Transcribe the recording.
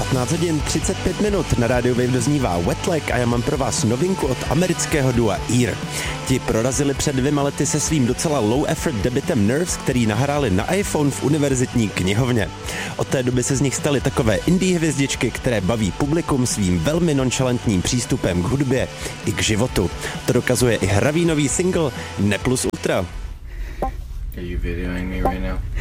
15 hodin 35 minut na rádiu Wave doznívá Wet Leg a já mám pro vás novinku od amerického dua Ear. Ti prorazili před 2 lety se svým docela low effort debutem Nerves, který nahráli na iPhone v univerzitní knihovně. Od té doby se z nich staly takové indie hvězdičky, které baví publikum svým velmi nonchalantním přístupem k hudbě i k životu. To dokazuje i hravý nový single Ne Plus Ultra. Are you videoing me right now?